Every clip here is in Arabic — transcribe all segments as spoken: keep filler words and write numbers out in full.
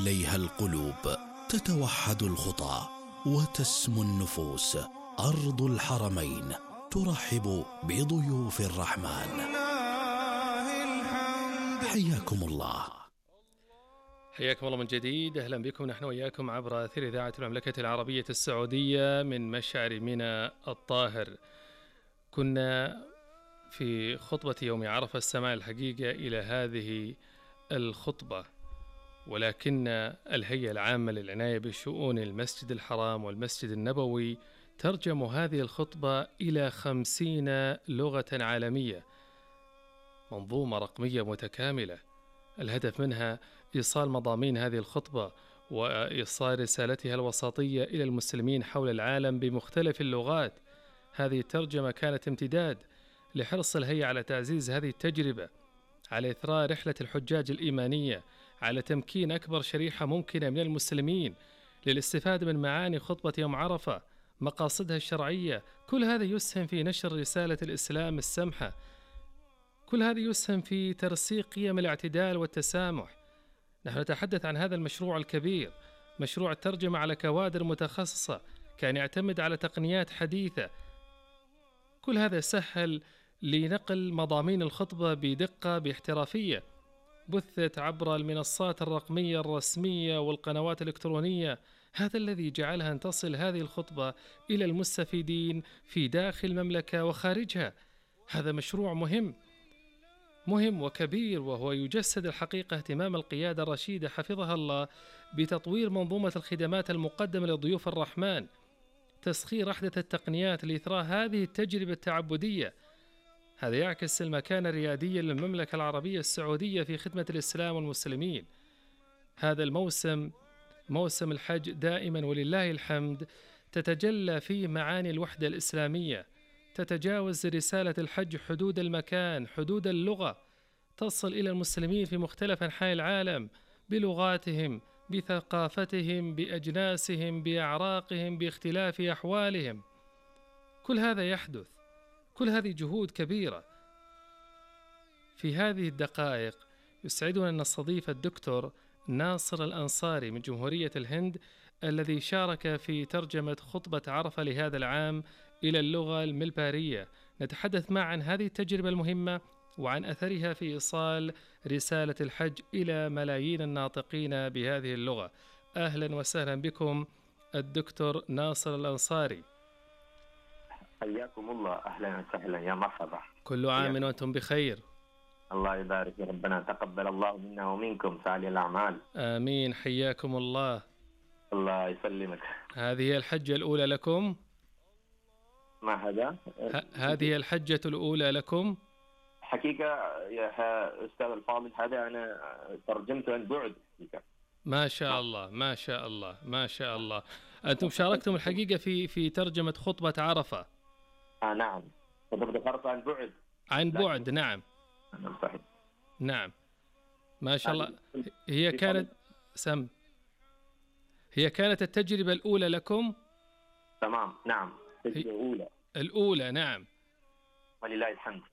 إليها القلوب، تتوحد الخطى وتسمو النفوس. أرض الحرمين ترحب بضيوف الرحمن. حياكم الله. حياكم الله من جديد، أهلا بكم نحن وإياكم عبر أثير إذاعة المملكة العربية السعودية من مشعر منى الطاهر. كنا في خطبة يوم عرفة السماع الحقيقة إلى هذه الخطبة، ولكن الهيئة العامة للعناية بشؤون المسجد الحرام والمسجد النبوي ترجم هذه الخطبة إلى خمسين لغة عالمية، منظومة رقمية متكاملة. الهدف منها إيصال مضامين هذه الخطبة وإيصال رسالتها الوسطية إلى المسلمين حول العالم بمختلف اللغات. هذه الترجمة كانت امتداد لحرص الهيئة على تعزيز هذه التجربة، على إثراء رحلة الحجاج الإيمانية، على تمكين أكبر شريحة ممكنة من المسلمين للاستفادة من معاني خطبة يوم عرفة، مقاصدها الشرعية. كل هذا يسهم في نشر رسالة الإسلام السمحة، كل هذا يسهم في ترسيخ قيم الاعتدال والتسامح. نحن نتحدث عن هذا المشروع الكبير، مشروع الترجمة على كوادر متخصصة، كان يعتمد على تقنيات حديثة. كل هذا سهل لنقل مضامين الخطبة بدقة باحترافية، بثت عبر المنصات الرقمية الرسمية والقنوات الإلكترونية. هذا الذي جعلها أن تصل هذه الخطبة إلى المستفيدين في داخل المملكة وخارجها. هذا مشروع مهم مهم وكبير، وهو يجسد الحقيقة اهتمام القيادة الرشيدة حفظها الله بتطوير منظومة الخدمات المقدمة لضيوف الرحمن، تسخير أحدث التقنيات لإثراء هذه التجربة التعبدية. هذا يعكس المكانة الريادية للمملكة العربية السعودية في خدمة الإسلام والمسلمين. هذا الموسم، موسم الحج، دائما ولله الحمد تتجلى فيه معاني الوحدة الإسلامية، تتجاوز رسالة الحج حدود المكان، حدود اللغة، تصل إلى المسلمين في مختلف أنحاء العالم بلغاتهم، بثقافتهم، بأجناسهم، بأعراقهم، باختلاف أحوالهم. كل هذا يحدث، كل هذه جهود كبيرة. في هذه الدقائق يسعدنا أن نستضيف الدكتور ناصر الأنصاري من جمهورية الهند، الذي شارك في ترجمة خطبة عرفة لهذا العام إلى اللغة الملبارية. نتحدث معا عن هذه التجربة المهمة وعن أثرها في إيصال رسالة الحج إلى ملايين الناطقين بهذه اللغة. أهلا وسهلا بكم الدكتور ناصر الأنصاري. حياكم الله، أهلا وسهلا، يا مرحبا. كل عام وأنتم بخير. الله يبارك يا ربنا، تقبل الله منا ومنكم صالح الأعمال. آمين، حياكم الله. الله يسلمك. هذه هي الحجة الأولى لكم؟ ما هذا؟ ه- هذه الحجة الأولى لكم؟ حقيقة يا أستاذ الفاضل، هذا أنا ترجمته عن بعد حقيقة. ما شاء الله ما شاء الله ما شاء الله. أنتم شاركتم الحقيقة في في ترجمة خطبة عرفة. آه نعم، خطبة عرفة عن بعد. عن بعد، نعم. نعم صحيح. نعم ما شاء الله. هي كانت سم هي كانت التجربة الأولى لكم؟ تمام، نعم، التجربة الأولى. الأولى، نعم، ولله الحمد.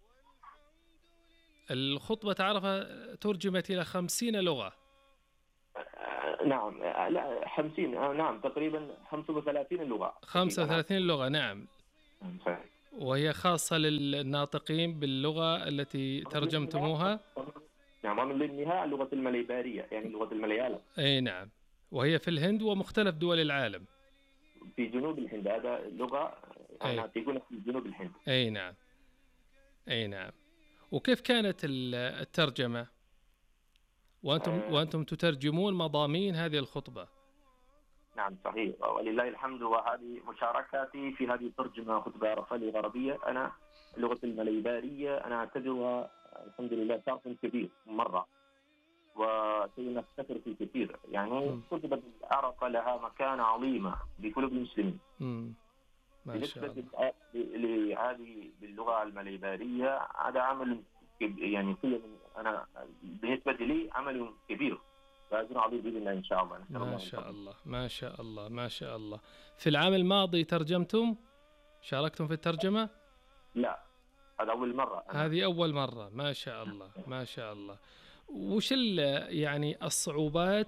الخطبة عرفة ترجمت إلى خمسين لغة. آه نعم، آه لا خمسين، آه نعم تقريبا خمسة وثلاثين لغة. خمسة وثلاثين لغة، نعم. صحيح. وهي خاصة للناطقين باللغة التي ترجمتموها؟ نعم، ومن ضمنها اللغة المليبارية، يعني لغة المليالم. أي نعم، وهي في الهند ومختلف دول العالم. في جنوب الهند، هذا اللغة أنا تقول في جنوب الهند. أي نعم أي نعم. وكيف كانت الترجمة وأنتم آه وأنتم تترجمون مضامين هذه الخطبة؟ نعم صحيح، ولله الحمد. وهذه مشاركاتي في هذه الترجمة خطبة عرفة الغربية. أنا اللغة المليبارية أنا أعتبرها الحمد لله شرف كبير مرة، وشيء نفتخر فيه كثير. يعني خطبة عرفة لها مكانة عظيمة بقلوب المسلمين. ما شاء الله. بالنسبة لهذه باللغة المليبارية هذا عمل يعني أنا بالنسبة لي عمل كبير، فأجر عظيم بإذن الله إن شاء الله. ما شاء الله ما شاء الله ما شاء الله. في العام الماضي ترجمتم؟ شاركتم في الترجمة؟ لا، هذا أول مرة. هذه أول مرة. ما شاء الله ما شاء الله. وش يعني الصعوبات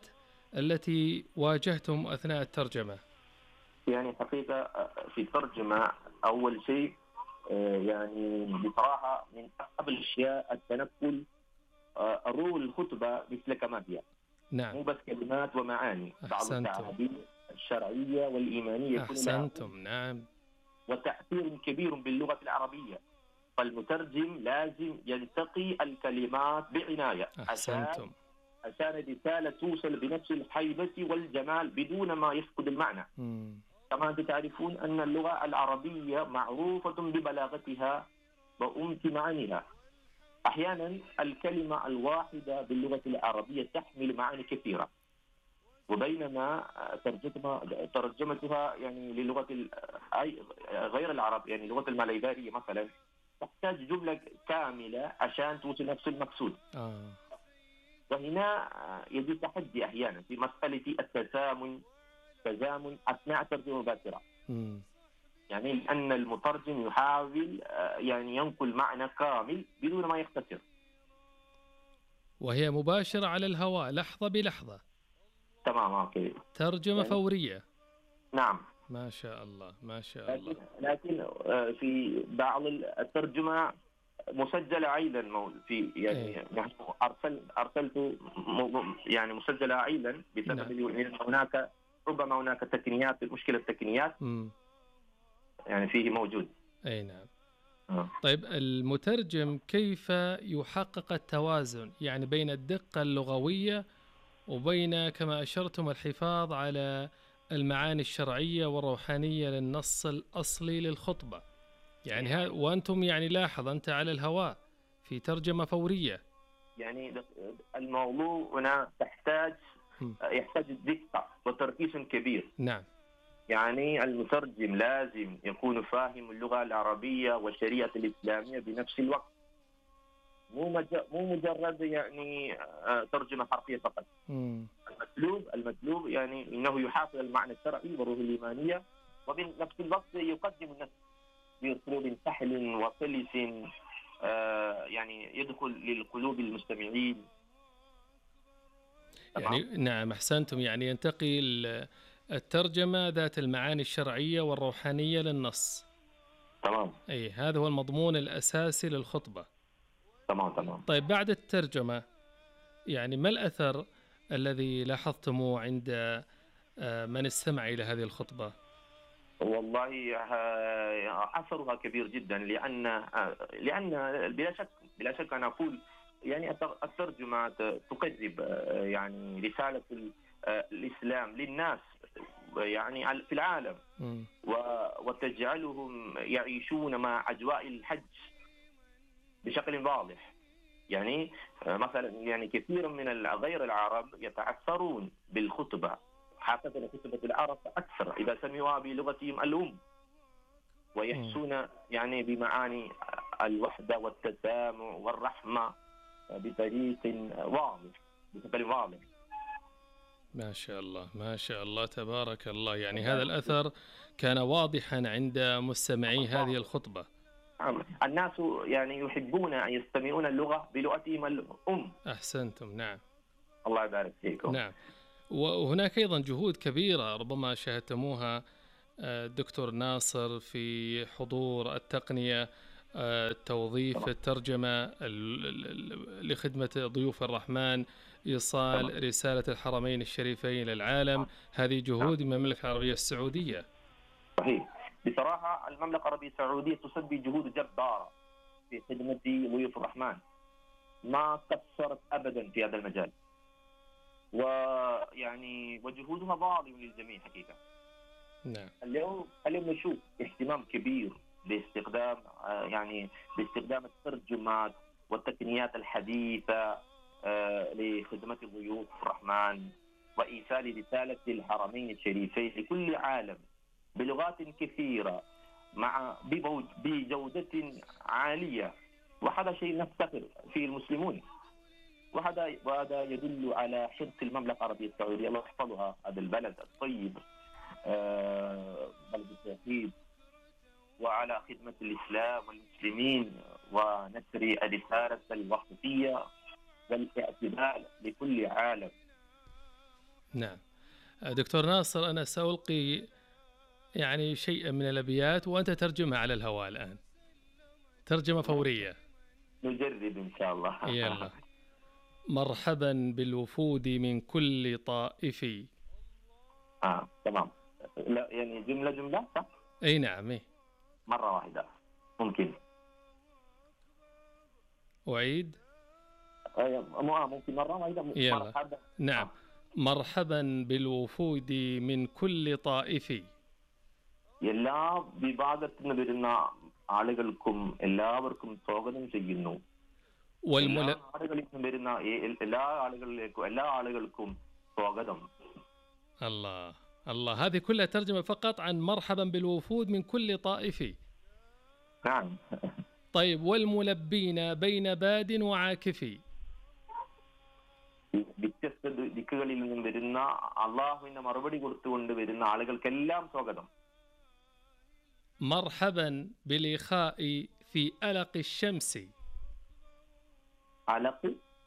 التي واجهتم أثناء الترجمة؟ يعني حقيقة في الترجمة أول شيء يعني بصراحة من أصعب الأشياء التنقل الرول الخطبة مثل كما هي. نعم. مو بس كلمات ومعاني، بعض أحسنتم. التعابير الشرعية والإيمانية أحسنتم. نعم. وتأثير كبير باللغة العربية، فالمترجم لازم ينتقي الكلمات بعناية أحسنتم. عشان الرسالة توصل بنفس الحيبة والجمال بدون ما يفقد المعنى. مم. كما أنتم تعرفون أن اللغة العربية معروفة ببلاغتها وامتنانها. أحيانا الكلمة الواحدة باللغة العربية تحمل معاني كثيرة، وبينما ترجمتها ترجمتها يعني للغة غير العرب، يعني لغة الماليزية مثلا، تحتاج جملة كاملة عشان توصل نفس المقصود. آه. وهنا يجد تحدي أحيانا في مسألة التزامن تزامن أثناء الترجمة المباشرة. يعني أن المترجم يحاول يعني ينقل معنى كامل بدون ما يختصر، وهي مباشرة على الهواء لحظة بلحظة. تمام. اوكي. ترجمة يعني فورية. نعم. ما شاء الله ما شاء الله. لكن لكن في بعض الترجمة مسجلة أيضا في يعني إيه؟ نحن أرسل أرسلت يعني مسجلة أيضا بسبب نعم. هناك ربما هناك تقنيات، مشكلة تقنيات م. يعني فيه موجود. أي نعم. آه. طيب المترجم كيف يحقق التوازن يعني بين الدقة اللغوية وبين كما أشرتم الحفاظ على المعاني الشرعية والروحانية للنص الأصلي للخطبة؟ يعني ها وأنتم يعني لاحظ أنت على الهواء في ترجمة فورية. يعني الموضوع هنا تحتاج م. يحتاج دقة وتركيز كبير. نعم. يعني المترجم لازم يكون فاهم اللغة العربية والشريعة الإسلامية بنفس الوقت، مو مو مجرد يعني ترجمة حرفية فقط. مم. المطلوب المطلوب يعني انه يحافظ المعنى الشرعي والروح الإيمانية، وبنفس الوقت يقدم النفس بأسلوب سهل وسلس يعني يدخل للقلوب المستمعين. يعني نعم أحسنتم. يعني ينتقي الترجمة ذات المعاني الشرعية والروحانية للنص. تمام. أي هذا هو المضمون الأساسي للخطبة. تمام تمام. طيب بعد الترجمة يعني ما الأثر الذي لاحظتموه عند من استمع إلى هذه الخطبة؟ والله أثرها كبير جدا، لأن لأن بلا شك بلا شك أنا أقول يعني الترجمة تقرب يعني رسالة الإسلام للناس يعني في العالم، وتجعلهم يعيشون مع أجواء الحج بشكل واضح. يعني مثلا يعني كثير من غير العرب يتأثرون بالخطبة، حتى خطبة العرب أكثر إذا سمعوها بلغتهم الأم، ويحسون يعني بمعاني الوحدة والتسامح والرحمة بطريق واضح بشكل واضح. ما شاء الله ما شاء الله تبارك الله. يعني هذا الأثر كان واضحا عند مستمعي هذه الخطبة. الناس يعني يحبون أن يستمعون اللغة بلغتهم الأم. أحسنتم. نعم. الله يبارك فيكم. نعم. وهناك أيضا جهود كبيرة ربما شاهدتموها الدكتور ناصر في حضور التقنية، توظيف الترجمة لخدمة ضيوف الرحمن، إيصال رسالة الحرمين الشريفين للعالم. هذه جهود من المملكة العربية السعودية. صحيح. بصراحة المملكة العربية السعودية تسبي جهود جبارة في خدمة ضيوف الرحمن، ما قصرت أبدا في هذا المجال، ويعني وجهودها ظالم للجميع حقيقة. نعم. اليوم اليوم نشوف اهتمام كبير باستخدام يعني باستخدام الترجمات والتقنيات الحديثة لخدمة ضيوف الرحمن وإيصال رسالة الحرمين الشريفين لكل عالم بلغات كثيرة مع بجودة عالية، وهذا شيء نفتخر فيه المسلمون، وهذا وهذا يدل على حرص المملكة العربية السعودية، الله يحفظها، هذا البلد الطيب بلد التوحيد، وعلى خدمة الإسلام والمسلمين ونشر الرسالة الوحدية والاعتدال لكل عالم. نعم. دكتور ناصر، أنا سألقي يعني شيئا من الأبيات وأنت ترجمها على الهواء الآن، ترجمة فورية. نجرب إن شاء الله. يلا. مرحبا بالوفود من كل طائف. آه تمام. لا يعني جملة جملة صح؟ أي نعم. إيه؟ مرة واحدة ممكن. أعيد. آه ممكن مرة واحدة. يلا. مرحبا. نعم. آه. مرحبا بالوفود من كل طائف. എല്ലാ വിഭാഗത്തിൽ നിന്ന് വരുന്ന ആളുകൾക്കും എല്ലാവർക്കും സ്വാഗതം ചെയ്യുന്നു. والمل... എല്ലാ നാടുകളിൽ നിന്നും വരുന്ന എല്ലാ ആളുകളിലേക്കും എല്ലാ ആളുകൾക്കും സ്വാഗതം. الله الله، هذه كلها ترجمة فقط عن مرحبا بالوفود من كل طائف. نعم. طيب، والملبين بين باد وعاكف. വ്യത്യസ്ത ദിക്കുകളിൽ നിന്നും വരുന്ന അള്ളാഹുവിന്റെ മറുപടി കൊടുത്തുകൊണ്ട് വരുന്ന ആളുകൾക്കെല്ലാം സ്വാഗതം. مرحبا بالإخاء في ألق الشمس. ألق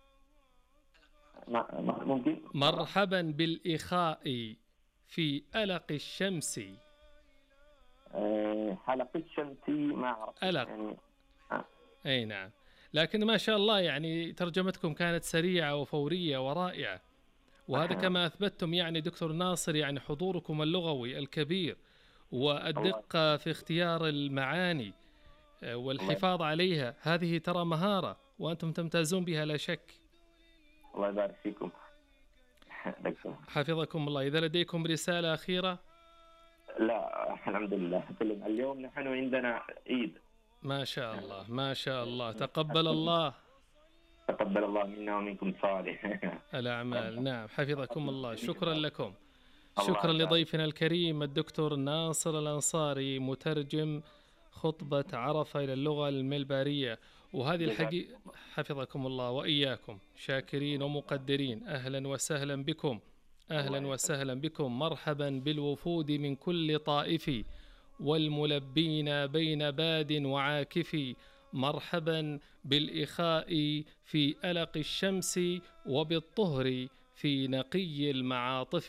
ممكن. مرحبا بالإخاء في ألق الشمس. حلق الشمس ما أعرف. ألق. يعني أي نعم، لكن ما شاء الله يعني ترجمتكم كانت سريعة وفورية ورائعة، وهذا كما أثبتتم يعني دكتور ناصر يعني حضوركم اللغوي الكبير والدقة في اختيار المعاني والحفاظ عليها. هذه ترى مهارة وأنتم تمتازون بها لا شك. الله يبارك فيكم. حفظكم الله. إذا لديكم رسالة أخيرة؟ لا الحمد لله. اليوم نحن عندنا عيد. ما شاء الله ما شاء الله. تقبل الله. تقبل الله منا ومنكم صالح الأعمال. نعم، حفظكم الله. شكرا لكم. الله شكرا يبارك. لضيفنا الكريم الدكتور ناصر الأنصاري، مترجم خطبة عرفة إلى اللغة الملبارية. وهذه الحقيقة حفظكم الله وإياكم، شاكرين ومقدرين. أهلا وسهلا بكم، أهلا وسهلا بكم. مرحبا بالوفود من كل طائف والملبين بين باد وعاكف. مرحبا بالإخاء في ألق الشمس وبالطهر في نقي المعاطف.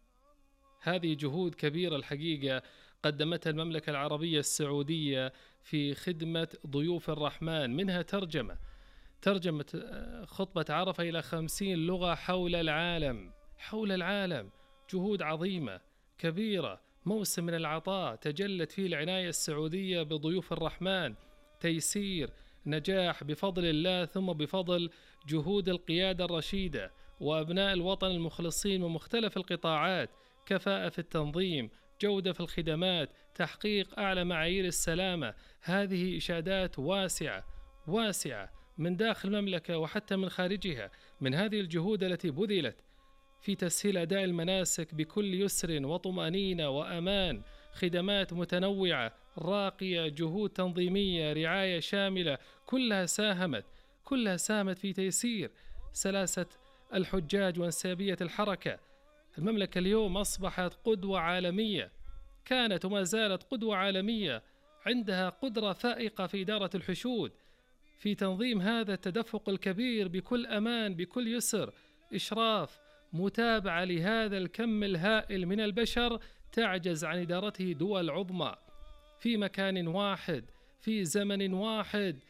هذه جهود كبيرة الحقيقة قدمتها المملكة العربية السعودية في خدمة ضيوف الرحمن، منها ترجمة ترجمة خطبة عرفة إلى خمسين لغة حول العالم، حول العالم. جهود عظيمة كبيرة، موسم من العطاء تجلت فيه العناية السعودية بضيوف الرحمن، تيسير، نجاح بفضل الله، ثم بفضل جهود القيادة الرشيدة وأبناء الوطن المخلصين من مختلف القطاعات. كفاءة في التنظيم، جودة في الخدمات، تحقيق أعلى معايير السلامة. هذه إشادات واسعة واسعة من داخل المملكة وحتى من خارجها، من هذه الجهود التي بذلت في تسهيل أداء المناسك بكل يسر وطمأنينة وأمان. خدمات متنوعة راقية، جهود تنظيمية، رعاية شاملة، كلها ساهمت كلها ساهمت في تيسير سلاسة الحجاج وانسيابية الحركة. المملكة اليوم أصبحت قدوة عالمية، كانت وما زالت قدوة عالمية، عندها قدرة فائقة في إدارة الحشود، في تنظيم هذا التدفق الكبير بكل أمان، بكل يسر، إشراف، متابعة لهذا الكم الهائل من البشر تعجز عن إدارته دول عظمى في مكان واحد في زمن واحد